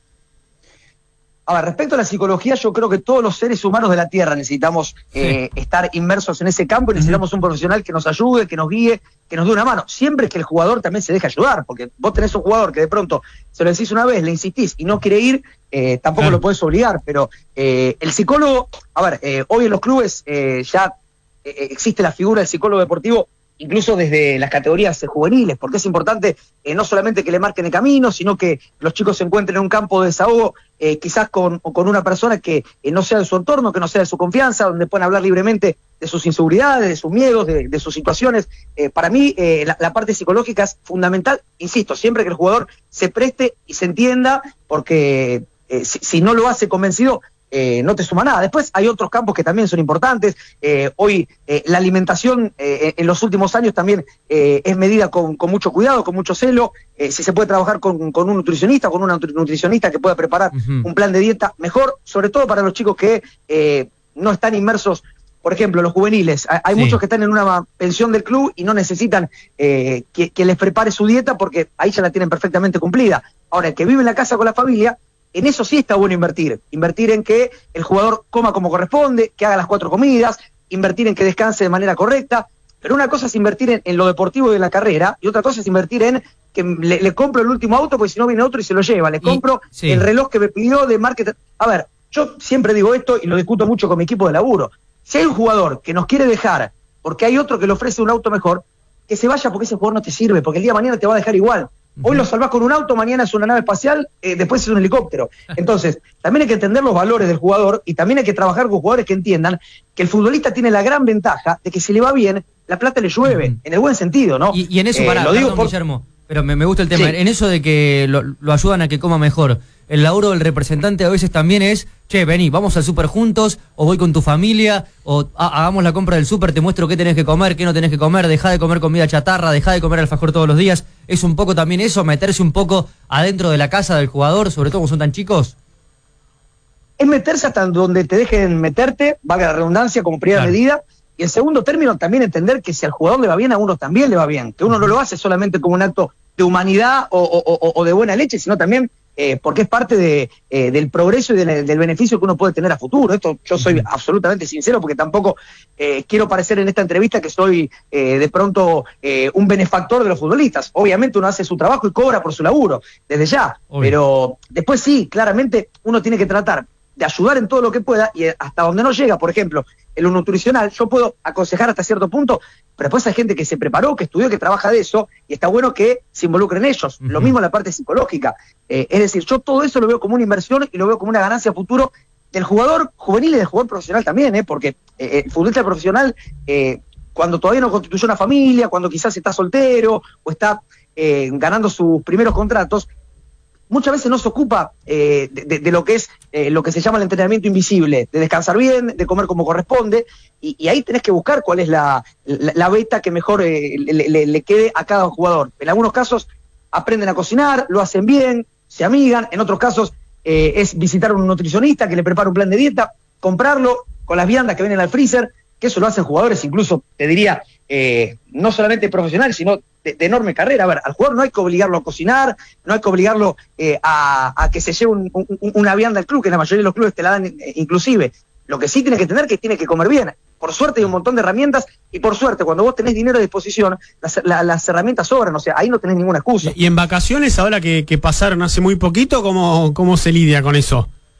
Speaker 21: A ver, respecto a la psicología, yo creo que todos los seres humanos de la Tierra necesitamos eh, estar inmersos en ese campo y necesitamos un profesional que nos ayude, que nos guíe, que nos dé una mano. Siempre que el jugador también se deje ayudar, porque vos tenés un jugador que de pronto se lo decís una vez, le insistís y no quiere ir, eh, tampoco claro. lo podés obligar, pero eh, el psicólogo, a ver, eh, hoy en los clubes eh, ya eh, existe la figura del psicólogo deportivo, incluso desde las categorías eh, juveniles, porque es importante eh, no solamente que le marquen el camino, sino que los chicos se encuentren en un campo de desahogo, eh, quizás con, con una persona que eh, no sea de su entorno, que no sea de su confianza, donde puedan hablar libremente de sus inseguridades, de sus miedos, de, de sus situaciones. Eh, para mí, eh, la, la parte psicológica es fundamental, insisto, siempre que el jugador se preste y se entienda, porque eh, si, si no lo hace convencido, Eh, no te suma nada. Después hay otros campos que también son importantes. Eh, hoy eh, la alimentación eh, en los últimos años también eh, es medida con, con mucho cuidado, con mucho celo. Eh, si se puede trabajar con, con un nutricionista, con una nutricionista que pueda preparar uh-huh. un plan de dieta mejor, sobre todo para los chicos que eh, no están inmersos. Por ejemplo, los juveniles. Hay sí. muchos que están en una pensión del club y no necesitan eh, que, que les prepare su dieta porque ahí ya la tienen perfectamente cumplida. Ahora, el que vive en la casa con la familia, en eso sí está bueno invertir. Invertir en que el jugador coma como corresponde, que haga las cuatro comidas, invertir en que descanse de manera correcta. Pero una cosa es invertir en, en lo deportivo de la carrera y otra cosa es invertir en que le, le compro el último auto porque si no viene otro y se lo lleva. Le compro y, sí. el reloj que me pidió de marketing. A ver, yo siempre digo esto y lo discuto mucho con mi equipo de laburo. Si hay un jugador que nos quiere dejar porque hay otro que le ofrece un auto mejor, que se vaya porque ese jugador no te sirve, porque el día de mañana te va a dejar igual. Hoy lo salvás con un auto, mañana es una nave espacial, eh, después es un helicóptero. Entonces, también hay que entender los valores del jugador y también hay que trabajar con jugadores que entiendan que el futbolista tiene la gran ventaja de que si le va bien, la plata le llueve, uh-huh. en el buen sentido, ¿no?
Speaker 13: Y, y en eso,
Speaker 21: eh,
Speaker 13: pará,
Speaker 21: lo digo
Speaker 13: perdón,
Speaker 21: por...
Speaker 13: Guillermo, pero me, me gusta el tema.
Speaker 21: Sí.
Speaker 13: En eso de que lo, lo ayudan a que coma mejor, el laburo del representante a veces también es, che, vení, vamos al súper juntos, o voy con tu familia, o ha, hagamos la compra del súper, te muestro qué tenés que comer, qué no tenés que comer, dejá de comer comida chatarra, dejá de comer alfajor todos los días. Es un poco también eso, meterse un poco adentro de la casa del jugador, sobre todo como son tan chicos.
Speaker 21: Es meterse hasta donde te dejen meterte, valga la redundancia, como primera claro. medida. Y en segundo término, también entender que si al jugador le va bien, a uno también le va bien. Que uno no lo hace solamente como un acto de humanidad o, o, o, o de buena leche, sino también eh, porque es parte de, eh, del progreso y de la, del beneficio que uno puede tener a futuro. Esto yo soy absolutamente sincero porque tampoco eh, quiero parecer en esta entrevista que soy eh, de pronto eh, un benefactor de los futbolistas. Obviamente uno hace su trabajo y cobra por su laburo, desde ya. Obvio. Pero después sí, claramente uno tiene que tratar de ayudar en todo lo que pueda y hasta donde no llega, por ejemplo, en lo nutricional, yo puedo aconsejar hasta cierto punto, pero después hay gente que se preparó, que estudió, que trabaja de eso, y está bueno que se involucren ellos. Uh-huh. Lo mismo en la parte psicológica. Eh, es decir, yo todo eso lo veo como una inversión y lo veo como una ganancia futuro del jugador juvenil y del jugador profesional también, ¿eh? Porque eh, el futbolista profesional, eh, cuando todavía no constituyó una familia, cuando quizás está soltero o está eh, ganando sus primeros contratos, muchas veces no se ocupa eh, de, de, de lo que es eh, lo que se llama el entrenamiento invisible, de descansar bien, de comer como corresponde, y, y ahí tenés que buscar cuál es la, la, la beta que mejor eh, le, le, le quede a cada jugador. En algunos casos aprenden a cocinar, lo hacen bien, se amigan, en otros casos eh, es visitar a un nutricionista que le prepara un plan de dieta, comprarlo con las viandas que vienen al freezer, que eso lo hacen jugadores incluso, te diría, eh, no solamente profesionales, sino de, de enorme carrera. A ver, al jugador no hay que obligarlo a cocinar, no hay que obligarlo eh, a, a que se lleve un, un, una vianda al club, que la mayoría de los clubes te la dan eh, inclusive. Lo que sí tiene que tener que tiene que comer bien. Por suerte hay un montón de herramientas y por suerte cuando vos tenés dinero a disposición, las, la, las herramientas sobran, o sea, ahí no tenés ninguna excusa.
Speaker 4: Y en vacaciones, ahora que, que pasaron hace muy poquito, ¿cómo, cómo se lidia con eso?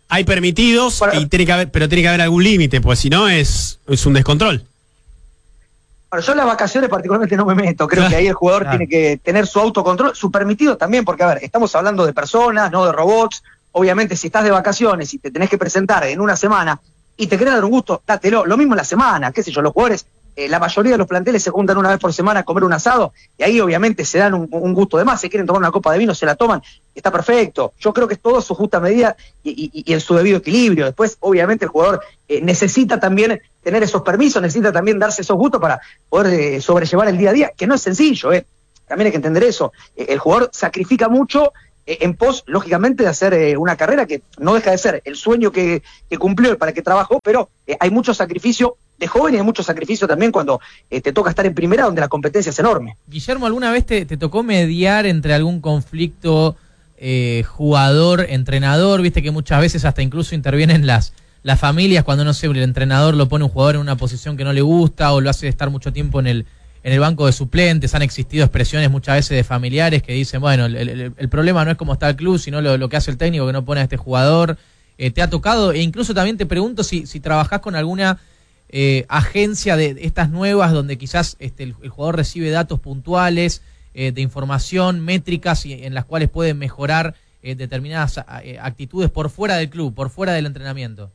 Speaker 4: hay permitidos, y tiene que haber, pero tiene que haber algún límite, pues si no es, es un descontrol.
Speaker 21: Bueno, yo en las vacaciones particularmente no me meto, creo claro, que ahí el jugador claro. tiene que tener su autocontrol, su permitido también, porque a ver, estamos hablando de personas, no de robots. Obviamente si estás de vacaciones y te tenés que presentar en una semana y te querés dar un gusto, dátelo, lo mismo en la semana, qué sé yo, los jugadores, eh, la mayoría de los planteles se juntan una vez por semana a comer un asado y ahí obviamente se dan un, un gusto de más, se quieren tomar una copa de vino, se la toman, está perfecto. Yo creo que es todo a su justa medida y, y, y en su debido equilibrio. Después obviamente el jugador eh, necesita también tener esos permisos, necesita también darse esos gustos para poder eh, sobrellevar el día a día, que no es sencillo, eh. También hay que entender eso. Eh, el jugador sacrifica mucho eh, en pos, lógicamente, de hacer eh, una carrera que no deja de ser el sueño que, que cumplió y para que trabajó, pero eh, hay mucho sacrificio de joven y hay mucho sacrificio también cuando eh, te toca estar en primera, donde la competencia es enorme.
Speaker 1: Guillermo, ¿alguna vez te, te tocó mediar entre algún conflicto eh, jugador-entrenador? Viste que muchas veces hasta incluso intervienen las, las familias cuando, no sé, el entrenador lo pone un jugador en una posición que no le gusta o lo hace estar mucho tiempo en el, en el banco de suplentes. Han existido expresiones muchas veces de familiares que dicen, bueno, el, el, el problema no es cómo está el club, sino lo, lo que hace el técnico que no pone a este jugador. Eh, ¿Te ha tocado? E incluso también te pregunto si, si trabajás con alguna eh, agencia de estas nuevas donde quizás este, el, el jugador recibe datos puntuales eh, de información, métricas y, en las cuales puede mejorar eh, determinadas eh, actitudes por fuera del club, por fuera del entrenamiento.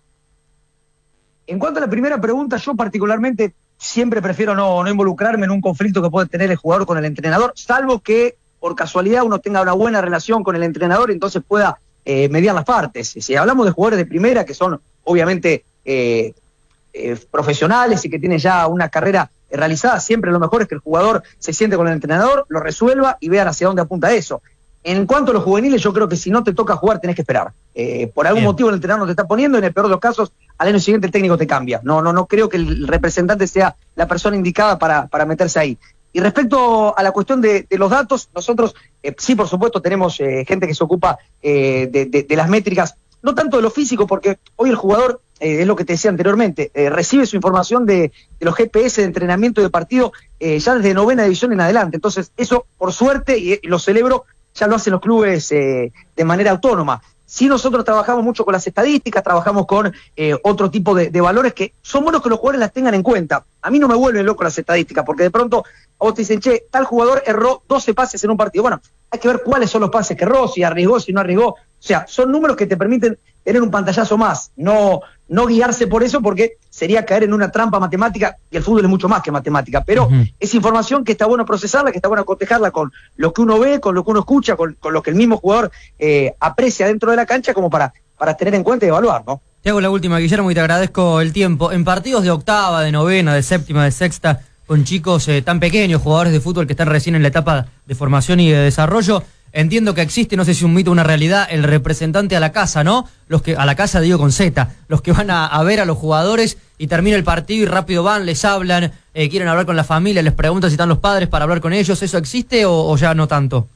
Speaker 21: En cuanto a la primera pregunta, yo particularmente siempre prefiero no, no involucrarme en un conflicto que puede tener el jugador con el entrenador, salvo que por casualidad uno tenga una buena relación con el entrenador y entonces pueda eh, mediar las partes. Si hablamos de jugadores de primera, que son obviamente eh, eh, profesionales y que tienen ya una carrera eh, realizada, siempre lo mejor es que el jugador se siente con el entrenador, lo resuelva y vean hacia dónde apunta eso. En cuanto a los juveniles, yo creo que si no te toca jugar tenés que esperar. Eh, por algún Bien. motivo el entrenador no te está poniendo, en el peor de los casos, al año siguiente el técnico te cambia. No, no, no creo que el representante sea la persona indicada para, para meterse ahí. Y respecto a la cuestión de, de los datos, nosotros eh, sí, por supuesto, tenemos eh, gente que se ocupa eh, de, de, de las métricas, no tanto de lo físico, porque hoy el jugador, eh, es lo que te decía anteriormente, eh, recibe su información de, de los G P S de entrenamiento y de partido eh, ya desde novena división en adelante. Entonces, eso, por suerte, y, y lo celebro, ya lo hacen los clubes eh, de manera autónoma. Sí, nosotros trabajamos mucho con las estadísticas, trabajamos con eh, otro tipo de, de valores que son buenos que los jugadores las tengan en cuenta. A mí no me vuelven loco las estadísticas, porque de pronto a vos te dicen, che, tal jugador erró doce pases en un partido. Bueno, hay que ver cuáles son los pases que erró, si arriesgó, si no arriesgó. O sea, son números que te permiten tener un pantallazo más, no, no guiarse por eso, porque sería caer en una trampa matemática, y el fútbol es mucho más que matemática, pero uh-huh. es información que está bueno procesarla, que está bueno cotejarla con lo que uno ve, con lo que uno escucha, con, con lo que el mismo jugador eh, aprecia dentro de la cancha, como para, para tener en cuenta y evaluar, ¿no?
Speaker 13: Te hago la última, Guillermo, y te agradezco el tiempo. En partidos de octava, de novena, de séptima, de sexta, con chicos eh, tan pequeños, jugadores de fútbol que están recién en la etapa de formación y de desarrollo, entiendo que existe, no sé si es un mito o una realidad, el representante a la casa, ¿no? Los que a la casa digo con Z, los que van a, a ver a los jugadores y termina el partido y rápido van, les hablan, eh, quieren hablar con la familia, les preguntan si están los padres para hablar con ellos. ¿Eso existe o, o ya no tanto?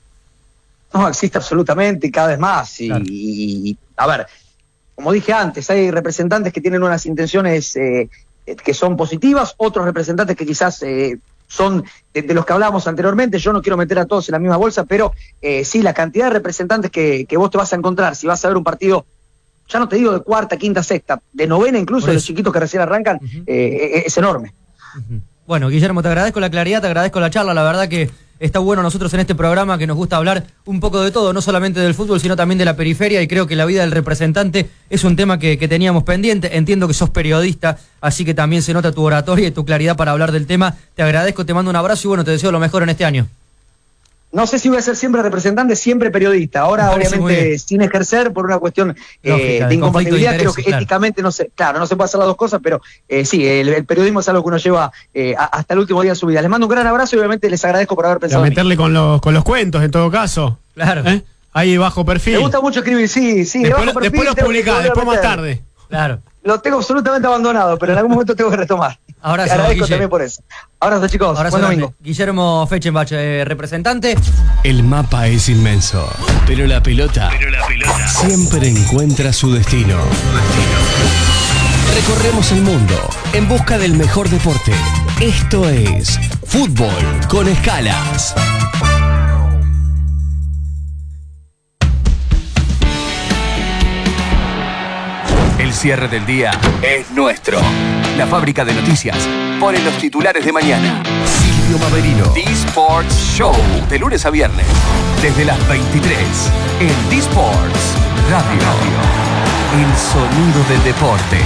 Speaker 21: No, existe absolutamente y cada vez más. Y, claro. y, y a ver, como dije antes, hay representantes que tienen unas intenciones eh, que son positivas, otros representantes que quizás eh, son de, de los que hablábamos anteriormente. Yo no quiero meter a todos en la misma bolsa, pero eh, sí, la cantidad de representantes que, que vos te vas a encontrar, si vas a ver un partido, ya no te digo de cuarta, quinta, sexta, de novena incluso, de los chiquitos que recién arrancan, uh-huh. eh, es enorme.
Speaker 13: Uh-huh. Bueno, Guillermo, te agradezco la claridad, te agradezco la charla, la verdad que está bueno nosotros en este programa que nos gusta hablar un poco de todo, no solamente del fútbol, sino también de la periferia, y creo que la vida del representante es un tema que, que teníamos pendiente. Entiendo que sos periodista, así que también se nota tu oratoria y tu claridad para hablar del tema. Te agradezco, te mando un abrazo y bueno, te deseo lo mejor en este año.
Speaker 21: No sé si voy a ser siempre representante, siempre periodista. Ahora, obviamente, sin ejercer por una cuestión eh, Lógica, de incompatibilidad, de creo que claro. éticamente no se, claro, no se puede hacer las dos cosas, pero eh, sí, el, el periodismo es algo que uno lleva eh, hasta el último día de su vida. Les mando un gran abrazo y obviamente les agradezco por haber pensado.
Speaker 4: A meterle con los, con los cuentos, en todo caso.
Speaker 13: Claro.
Speaker 4: ¿Eh? Ahí bajo perfil.
Speaker 21: Me gusta mucho escribir, sí, sí.
Speaker 4: Después,
Speaker 21: de bajo perfil,
Speaker 4: después los publicás, después más tarde.
Speaker 13: Claro.
Speaker 21: Lo tengo absolutamente abandonado, pero en algún momento tengo que retomar.
Speaker 13: Ahora
Speaker 21: Te agradezco también por eso. Abrazo, chicos.
Speaker 13: Abrazo,
Speaker 21: buen domingo.
Speaker 13: Guillermo Fechenbach, eh, representante.
Speaker 6: El mapa es inmenso, pero la pelota, pero la pelota siempre encuentra su destino. Recorremos el mundo en busca del mejor deporte. Esto es Fútbol con Escalas. cierre del día es nuestro. La fábrica de noticias pone los titulares de mañana. Silvio Maverino. D-Sports Show. De lunes a viernes. Desde las veintitrés. En D-Sports Radio. El sonido del deporte.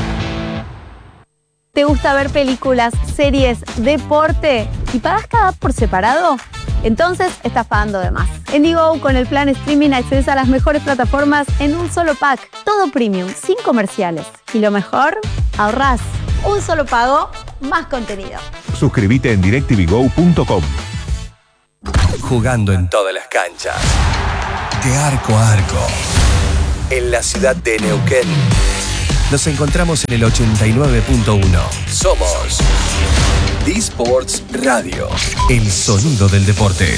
Speaker 7: ¿Te gusta ver películas, series, deporte y pagas cada app por separado? Entonces estás pagando de más. En Digo, con el plan streaming accedes a las mejores plataformas en un solo pack. Todo premium, sin comerciales. Y lo mejor, ahorrás. Un solo pago, más contenido.
Speaker 8: Suscríbete en directv go punto com.
Speaker 6: Jugando en todas las canchas. De arco a arco. En la ciudad de Neuquén. Nos encontramos en el ochenta y nueve punto uno. Somos D-Sports Radio. El sonido del deporte.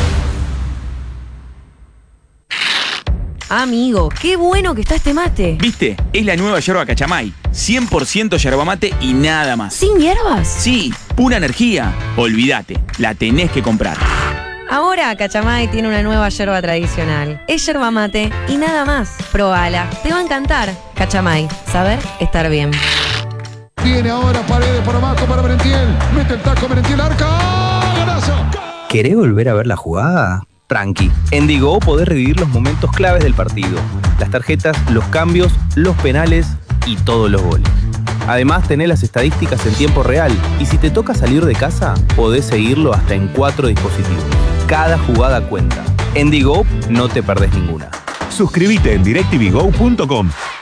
Speaker 9: Amigo, qué bueno que está este mate.
Speaker 10: ¿Viste? Es la nueva yerba Cachamay. cien por ciento yerba mate y nada más.
Speaker 9: ¿Sin hierbas?
Speaker 10: Sí, pura energía. Olvídate, la tenés que comprar.
Speaker 9: Ahora Cachamay tiene una nueva yerba tradicional. Es yerba mate y nada más. Probala, te va a encantar. Cachamay, saber estar bien.
Speaker 11: Viene ahora Paredes por abajo para Merentiel. Mete el taco Merentiel, arca. ¡Golazo!
Speaker 12: ¿Querés volver a ver la jugada? Tranqui. En Digo podés revivir los momentos claves del partido. Las tarjetas, los cambios, los penales y todos los goles. Además, tenés las estadísticas en tiempo real y si te toca salir de casa, podés seguirlo hasta en cuatro dispositivos. Cada jugada cuenta. En Digo no te perdés ninguna.
Speaker 8: Suscríbete en directv go punto com.